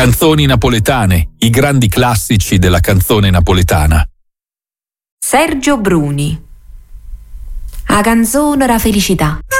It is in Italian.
Canzoni napoletane, i grandi classici della canzone napoletana. Sergio Bruni. A canzone la felicità.